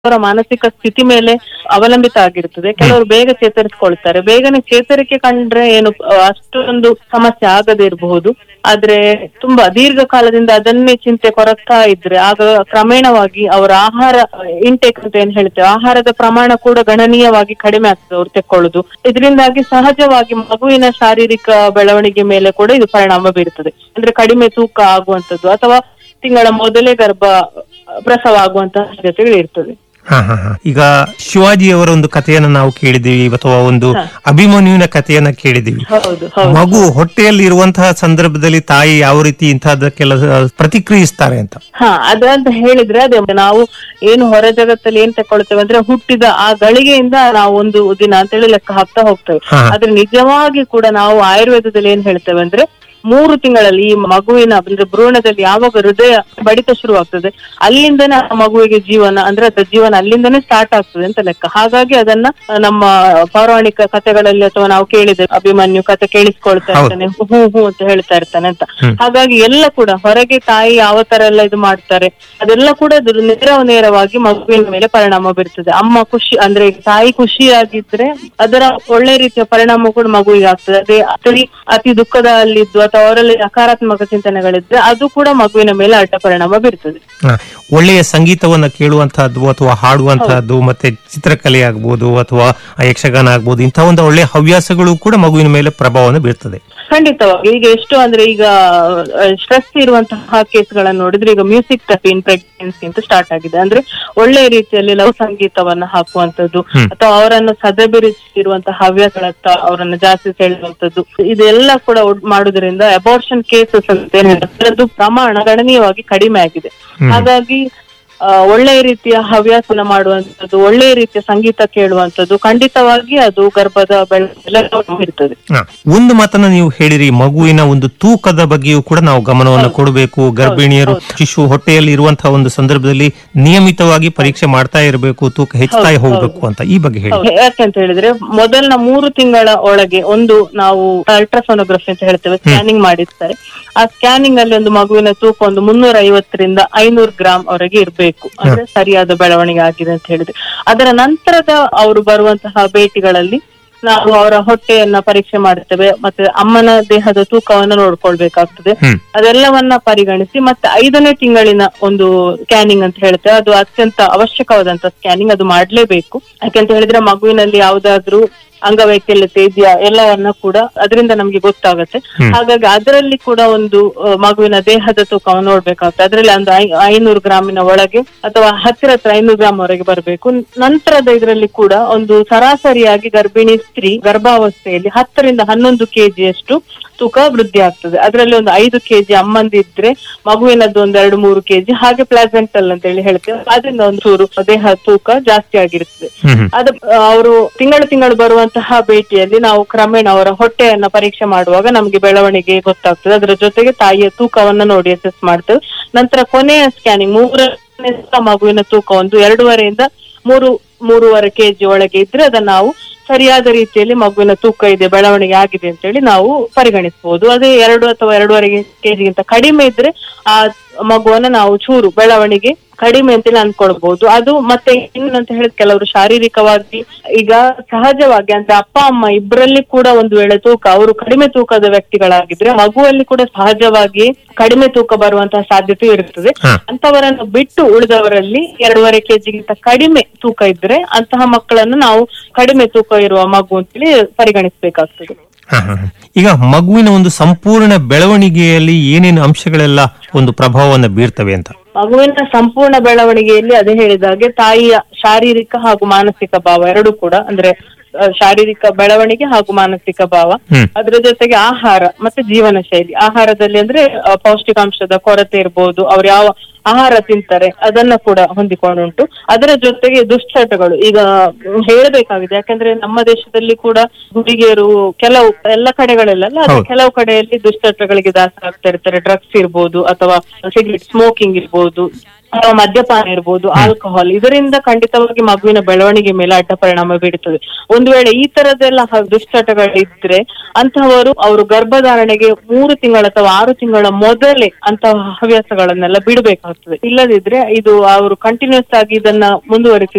ಅವರ ಮಾನಸಿಕ ಸ್ಥಿತಿ ಮೇಲೆ ಅವಲಂಬಿತ ಆಗಿರ್ತದೆ. ಕೆಲವರು ಬೇಗ ಚೇತರಿಸಿಕೊಳ್ತಾರೆ, ಬೇಗನೆ ಚೇತರಿಕೆ ಕಂಡ್ರೆ ಏನು ಅಷ್ಟೊಂದು ಸಮಸ್ಯೆ ಆಗದೆ ಇರಬಹುದು. ಆದ್ರೆ ತುಂಬಾ ದೀರ್ಘಕಾಲದಿಂದ ಅದನ್ನೇ ಚಿಂತೆ ಕೊರಗ್ತಾ ಇದ್ರೆ ಆಗ ಕ್ರಮೇಣವಾಗಿ ಅವರ ಆಹಾರ ಇಂಟೇಕ್ ಅಂತ ಏನ್ ಹೇಳ್ತೇವೆ, ಆಹಾರದ ಪ್ರಮಾಣ ಕೂಡ ಗಣನೀಯವಾಗಿ ಕಡಿಮೆ ಆಗ್ತದೆ ಅವ್ರು ತೆಕ್ಕೊಳ್ಳುದು. ಇದರಿಂದಾಗಿ ಸಹಜವಾಗಿ ಮಗುವಿನ ಶಾರೀರಿಕ ಬೆಳವಣಿಗೆ ಮೇಲೆ ಕೂಡ ಇದು ಪರಿಣಾಮ ಬೀರುತ್ತದೆ. ಅಂದ್ರೆ ಕಡಿಮೆ ತೂಕ ಆಗುವಂತದ್ದು ಅಥವಾ ತಿಂಗಳ ಮೊದಲೇ ಪ್ರಸವ ಆಗುವಂತಹ ಸಾಧ್ಯತೆಗಳು ಇರ್ತದೆ. ಈಗ ಶಿವಾಜಿಯವರ ಒಂದು ಕಥೆಯನ್ನ ನಾವು ಕೇಳಿದೀವಿ ಅಥವಾ ಒಂದು ಅಭಿಮನ್ಯುವಿನ ಕಥೆಯನ್ನ ಕೇಳಿದೀವಿ. ಮಗು ಹೊಟ್ಟೆಯಲ್ಲಿ ಇರುವಂತಹ ಸಂದರ್ಭದಲ್ಲಿ ತಾಯಿ ಯಾವ ರೀತಿ ಇಂತಹದಕ್ಕೆಲ್ಲ ಪ್ರತಿಕ್ರಿಯಿಸ್ತಾರೆ ಅಂತ. ಅದಂತ ಹೇಳಿದ್ರೆ ಅದೇ ನಾವು ಏನು ಹೊರ ಜಗತ್ತಲ್ಲಿ ಏನ್ ತಕೊಳ್ತೇವೆ ಅಂದ್ರೆ ಹುಟ್ಟಿದ ಆ ಗಳಿಗೆಯಿಂದ ನಾವು ಒಂದು ದಿನ ಅಂತೇಳಿ ಲೆಕ್ಕ ಹಾಕ್ತಾ ಹೋಗ್ತೇವೆ. ಆದ್ರೆ ನಿಜವಾಗಿ ಕೂಡ ನಾವು ಆಯುರ್ವೇದದಲ್ಲಿ ಏನ್ ಹೇಳ್ತೇವೆ ಅಂದ್ರೆ 3 ತಿಂಗಳಲ್ಲಿ ಈ ಮಗುವಿನ ಅಂದ್ರೆ ಭ್ರೂಣದಲ್ಲಿ ಯಾವಾಗ ಹೃದಯ ಬಡಿತ ಶುರುವಾಗ್ತದೆ ಅಲ್ಲಿಂದನೇ ಆ ಮಗುವಿಗೆ ಜೀವನ ಅಂದ್ರೆ ಅದ್ರ ಜೀವನ ಅಲ್ಲಿಂದನೇ ಸ್ಟಾರ್ಟ್ ಆಗ್ತದೆ ಅಂತ ಲೆಕ್ಕ. ಹಾಗಾಗಿ ಅದನ್ನ ನಮ್ಮ ಪೌರಾಣಿಕ ಕಥೆಗಳಲ್ಲಿ ಅಥವಾ ನಾವು ಕೇಳಿದೆ ಅಭಿಮನ್ಯು ಕಥೆ ಕೇಳಿಸ್ಕೊಳ್ತಾ ಇರ್ತಾನೆ, ಹೂ ಹೂ ಅಂತ ಹೇಳ್ತಾ ಇರ್ತಾನೆ ಅಂತ. ಹಾಗಾಗಿ ಎಲ್ಲ ಕೂಡ ಹೊರಗೆ ತಾಯಿ ಯಾವ ತರ ಎಲ್ಲ ಇದು ಮಾಡ್ತಾರೆ ಅದೆಲ್ಲ ಕೂಡ ನೇರವಾಗಿ ಮಗುವಿನ ಮೇಲೆ ಪರಿಣಾಮ ಬೀರ್ತದೆ. ಅಮ್ಮ ಖುಷಿ ಅಂದ್ರೆ ತಾಯಿ ಖುಷಿಯಾಗಿದ್ರೆ ಅದರ ಒಳ್ಳೆ ರೀತಿಯ ಪರಿಣಾಮ ಕೂಡ ಮಗುವಿಗೆ ಆಗ್ತದೆ. ಅದೇ ಅತಿ ದುಃಖದಲ್ಲಿದ್ದು ಅಥವಾ ಅವರಲ್ಲಿ ನಕಾರಾತ್ಮಕ ಚಿಂತನೆಗಳಿದ್ರೆ ಅದು ಕೂಡ ಮಗುವಿನ ಮೇಲೆ ಅಡ್ಡ ಪರಿಣಾಮ ಬೀರ್ತದೆ. ಒಳ್ಳೆಯ ಸಂಗೀತವನ್ನ ಕೇಳುವಂತಹದ್ದು ಅಥವಾ ಹಾಡುವಂತಹದ್ದು ಮತ್ತೆ ಚಿತ್ರಕಲೆ ಆಗ್ಬೋದು ಅಥವಾ ಯಕ್ಷಗಾನ ಆಗ್ಬೋದು, ಇಂತಹ ಒಂದು ಒಳ್ಳೆಯ ಹವ್ಯಾಸಗಳು ಕೂಡ ಮಗುವಿನ ಮೇಲೆ ಪ್ರಭಾವವನ್ನು ಬೀರ್ತದೆ. ಖಂಡಿತವಾಗಿ. ಈಗ ಎಷ್ಟು ಅಂದ್ರೆ ಈಗ ಸ್ಟ್ರೆಸ್ ಇರುವಂತಹ ಕೇಸ್ಗಳನ್ನು ನೋಡಿದ್ರೆ ಈಗ ಮ್ಯೂಸಿಕ್ ಥೆರಪಿ ಇನ್ ಪ್ರೆಗ್ನೆನ್ಸಿ ಅಂತ ಸ್ಟಾರ್ಟ್ ಆಗಿದೆ. ಅಂದ್ರೆ ಒಳ್ಳೆ ರೀತಿಯಲ್ಲಿ ಲವ್ ಸಂಗೀತವನ್ನ ಹಾಕುವಂತದ್ದು ಅಥವಾ ಅವರನ್ನು ಸದಭಿರುಚಿರುವಂತಹ ಹವ್ಯಾಸಗಳತ್ತ ಅವರನ್ನು ಜಾಸ್ತಿ ಸೆಳೆಯುವಂತದ್ದು, ಇದೆಲ್ಲ ಕೂಡ ಮಾಡುವುದರಿಂದ ಅಬಾರ್ಷನ್ ಕೇಸಸ್ ಅಂತ ಅದರದ್ದು ಪ್ರಮಾಣ ಗಣನೀಯವಾಗಿ ಕಡಿಮೆ ಆಗಿದೆ. ಹಾಗಾಗಿ ಒಳ್ಳೆಯ ರೀತಿಯ ಹವ್ಯಾಸನ ಮಾಡುವಂತದ್ದು, ಒಳ್ಳೆಯ ರೀತಿಯ ಸಂಗೀತ ಕೇಳುವಂತದ್ದು ಖಂಡಿತವಾಗಿ ಅದು ಗರ್ಭದ ಬೆಳವಣಿಗೆ ಇರ್ತದೆ. ಒಂದು ಮಾತನ್ನ ನೀವು ಹೇಳಿರಿ, ಮಗುವಿನ ಒಂದು ತೂಕದ ಬಗ್ಗೆಯೂ ಕೂಡ ನಾವು ಗಮನವನ್ನು ಕೊಡಬೇಕು. ಗರ್ಭಿಣಿಯರು ಶಿಶು ಹೊಟ್ಟೆಯಲ್ಲಿ ಇರುವಂತಹ ಒಂದು ಸಂದರ್ಭದಲ್ಲಿ ನಿಯಮಿತವಾಗಿ ಪರೀಕ್ಷೆ ಮಾಡ್ತಾ ಇರಬೇಕು, ತೂಕ ಹೆಚ್ಚುತ್ತಾ ಹೋಗ್ಬೇಕು ಅಂತ. ಈ ಬಗ್ಗೆ ಹೇಳಿ. ಯಾಕೆಂತ ಹೇಳಿದ್ರೆ ಮೊದಲಿನ 3 ತಿಂಗಳ ಒಳಗೆ ಒಂದು ನಾವು ಅಲ್ಟ್ರಾಸೋನೋಗ್ರಫಿ ಅಂತ ಹೇಳ್ತೇವೆ, ಸ್ಕ್ಯಾನಿಂಗ್ ಮಾಡಿರ್ತಾರೆ. ಆ ಸ್ಕ್ಯಾನಿಂಗ್ ಅಲ್ಲಿ ಒಂದು ಮಗುವಿನ ತೂಕ ಒಂದು 350 ರಿಂದ 500 ಗ್ರಾಂ ವರೆಗೆ ಇರ್ಬೇಕು, ಅಂದ್ರೆ ಸರಿಯಾದ ಬೆಳವಣಿಗೆ ಆಗಿದೆ ಅಂತ ಹೇಳಿದ್ರೆ. ಅದರ ನಂತರದ ಅವರು ಬರುವಂತಹ ಭೇಟಿಗಳಲ್ಲಿ ನಾವು ಅವರ ಹೊಟ್ಟೆಯನ್ನ ಪರೀಕ್ಷೆ ಮಾಡುತ್ತೇವೆ, ಮತ್ತೆ ಅಮ್ಮನ ದೇಹದ ತೂಕವನ್ನು ನೋಡ್ಕೊಳ್ಬೇಕಾಗ್ತದೆ. ಅದೆಲ್ಲವನ್ನ ಪರಿಗಣಿಸಿ ಮತ್ತೆ 5ನೇ ತಿಂಗಳಿನ ಒಂದು ಸ್ಕ್ಯಾನಿಂಗ್ ಅಂತ ಹೇಳ್ತೇವೆ, ಅದು ಅತ್ಯಂತ ಅವಶ್ಯಕವಾದಂತ ಸ್ಕ್ಯಾನಿಂಗ್, ಅದು ಮಾಡ್ಲೇಬೇಕು. ಯಾಕೆಂತ ಹೇಳಿದ್ರೆ ಮಗುವಿನಲ್ಲಿ ಯಾವ್ದಾದ್ರು ಅಂಗವೈಕಲ್ಯತೆ ಇದೆಯಾ ಎಲ್ಲವನ್ನ ಕೂಡ ಅದರಿಂದ ನಮ್ಗೆ ಗೊತ್ತಾಗುತ್ತೆ. ಹಾಗಾಗಿ ಅದರಲ್ಲಿ ಕೂಡ ಒಂದು ಮಗುವಿನ ದೇಹದ ತೂಕವನ್ನು ನೋಡ್ಬೇಕಾಗ್ತದೆ. ಅದರಲ್ಲಿ ಒಂದು 500 ಗ್ರಾಮಿನ ಒಳಗೆ ಅಥವಾ ಹತ್ತಿರ 500 ಗ್ರಾಂ ವರೆಗೆ ಬರಬೇಕು. ನಂತರದ ಇದರಲ್ಲಿ ಕೂಡ ಒಂದು ಸರಾಸರಿಯಾಗಿ ಗರ್ಭಿಣಿ ಸ್ತ್ರೀ ಗರ್ಭಾವಸ್ಥೆಯಲ್ಲಿ 10 ರಿಂದ 11 ಕೆಜಿಯಷ್ಟು ತೂಕ ವೃದ್ಧಿ ಆಗ್ತದೆ. ಅದರಲ್ಲಿ ಒಂದು 5 ಕೆಜಿ ಅಮ್ಮಂದಿದ್ರೆ ಮಗುವಿನದ್ದು ಒಂದು 2-3 ಕೆಜಿ, ಹಾಗೆ ಪ್ಲಾಸೆಂಟಲ್ ಅಂತ ಹೇಳಿ ಹೇಳ್ತೇವೆ, ಅದರಿಂದ ಒಂದು ಚೂರು ದೇಹ ತೂಕ ಜಾಸ್ತಿ ಆಗಿರ್ತದೆ. ಅದು ಅವರು ತಿಂಗಳು ಬರುವಂತಹ ಭೇಟಿಯಲ್ಲಿ ನಾವು ಕ್ರಮೇಣ ಅವರ ಹೊಟ್ಟೆಯನ್ನ ಪರೀಕ್ಷೆ ಮಾಡುವಾಗ ನಮ್ಗೆ ಬೆಳವಣಿಗೆ ಗೊತ್ತಾಗ್ತದೆ. ಅದರ ಜೊತೆಗೆ ತಾಯಿಯ ತೂಕವನ್ನ ನೋಡಿ ಅಸೆಸ್ ಮಾಡ್ತೇವೆ. ನಂತರ ಕೊನೆಯ ಸ್ಕ್ಯಾನಿಂಗ್ 3ನೇ ಮಗುವಿನ ತೂಕ ಒಂದು 2.5 ರಿಂದ 3.5 ಕೆಜಿ ಒಳಗೆ ಇದ್ರೆ ಅದನ್ನ ನಾವು ಸರಿಯಾದ ರೀತಿಯಲ್ಲಿ ಮಗುವಿನ ತೂಕ ಇದೆ, ಬೆಳವಣಿಗೆ ಆಗಿದೆ ಅಂತ ಹೇಳಿ ನಾವು ಪರಿಗಣಿಸಬಹುದು. ಅದೇ 2 ಅಥವಾ 2.5 ಕೆಜಿಗಿಂತ ಕಡಿಮೆ ಇದ್ರೆ ಆ ಮಗುವನ್ನ ನಾವು ಚೂರು ಬೆಳವಣಿಗೆ ಕಡಿಮೆ ಅಂತೇಳಿ ಅನ್ಕೊಳ್ಬಹುದು. ಅದು ಮತ್ತೆ ಏನಂತ ಹೇಳಿದ್ ಕೆಲವರು ಶಾರೀರಿಕವಾಗಿ ಈಗ ಸಹಜವಾಗಿ ಅಂದ್ರೆ ಅಪ್ಪ ಅಮ್ಮ ಇಬ್ಬರಲ್ಲಿ ಕೂಡ ಒಂದು ವೇಳೆ ತೂಕ ಅವರು ಕಡಿಮೆ ತೂಕದ ವ್ಯಕ್ತಿಗಳಾಗಿದ್ರೆ ಮಗುವಲ್ಲಿ ಕೂಡ ಸಹಜವಾಗಿ ಕಡಿಮೆ ತೂಕ ಬರುವಂತಹ ಸಾಧ್ಯತೆ ಇರುತ್ತದೆ. ಅಂತವರನ್ನು ಬಿಟ್ಟು ಉಳಿದವರಲ್ಲಿ 2.5 ಕೆಜಿಗಿಂತ ಕಡಿಮೆ ತೂಕ ಇದ್ರೆ ಅಂತಹ ಮಕ್ಕಳನ್ನು ನಾವು ಕಡಿಮೆ ತೂಕ ಇರುವ ಮಗು ಅಂತೇಳಿ ಪರಿಗಣಿಸಬೇಕಾಗ್ತದೆ. ಈಗ ಮಗುವಿನ ಒಂದು ಸಂಪೂರ್ಣ ಬೆಳವಣಿಗೆಯಲ್ಲಿ ಏನೇನು ಅಂಶಗಳೆಲ್ಲ ಒಂದು ಪ್ರಭಾವವನ್ನು ಬೀರ್ತವೆ ಅಂತ? ಮಗುವಿನ ಸಂಪೂರ್ಣ ಬೆಳವಣಿಗೆಯಲ್ಲಿ ಅದೇ ಹೇಳಿದಾಗೆ ತಾಯಿಯ ಶಾರೀರಿಕ ಹಾಗೂ ಮಾನಸಿಕ ಭಾವ ಎರಡು ಕೂಡ, ಅಂದ್ರೆ ಶಾರೀರಿಕ ಬೆಳವಣಿಗೆ ಹಾಗೂ ಮಾನಸಿಕ ಭಾವ, ಅದರ ಜೊತೆಗೆ ಆಹಾರ ಮತ್ತೆ ಜೀವನ ಶೈಲಿ. ಆಹಾರದಲ್ಲಿ ಅಂದ್ರೆ ಪೌಷ್ಟಿಕಾಂಶದ ಕೊರತೆ ಇರ್ಬೋದು, ಅವ್ರು ಯಾವ ಆಹಾರ ತಿಂತಾರೆ ಅದನ್ನ ಕೂಡ ಹೊಂದಿಕೊಂಡುಂಟು. ಅದರ ಜೊತೆಗೆ ದುಶ್ಚಟಗಳು ಈಗ ಹೇಳಬೇಕಾಗಿದೆ, ಯಾಕಂದ್ರೆ ನಮ್ಮ ದೇಶದಲ್ಲಿ ಕೂಡ ಹುಡುಗಿಯರು ಕೆಲವು ಎಲ್ಲ ಕಡೆಗಳೆಲ್ಲ ಕೆಲವು ಕಡೆಯಲ್ಲಿ ದುಶ್ಚಟಗಳಿಗೆ ದಾಸ ಆಗ್ತಾ ಇರ್ತಾರೆ. ಡ್ರಗ್ಸ್ ಇರ್ಬೋದು ಅಥವಾ ಸಿಗರೇಟ್ ಸ್ಮೋಕಿಂಗ್ ಇರ್ಬೋದು ಅಥವಾ ಮದ್ಯಪಾನ ಇರ್ಬೋದು, ಆಲ್ಕೋಹಾಲ್, ಇದರಿಂದ ಖಂಡಿತವಾಗಿ ಮಗುವಿನ ಬೆಳವಣಿಗೆ ಮೇಲೆ ಅಡ್ಡ ಪರಿಣಾಮ ಬೀರುತ್ತದೆ. ಒಂದು ವೇಳೆ ಈ ತರದೆಲ್ಲ ದುಶ್ಚಟಗಳಿದ್ರೆ ಅಂತಹವರು ಅವರು ಗರ್ಭಧಾರಣೆಗೆ 3 ತಿಂಗಳ ಅಥವಾ 6 ತಿಂಗಳ ಮೊದಲೇ ಅಂತಹ ಹವ್ಯಾಸಗಳನ್ನೆಲ್ಲ ಬಿಡಬೇಕಾಗ್ತದೆ. ಇಲ್ಲದಿದ್ರೆ ಇದು ಅವರು ಕಂಟಿನ್ಯೂಸ್ ಆಗಿ ಇದನ್ನ ಮುಂದುವರಿಸಿ